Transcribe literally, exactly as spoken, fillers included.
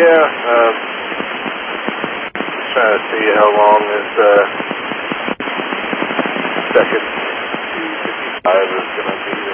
Yeah, um, just trying to see how long this uh, second T fifty-five is going to be there.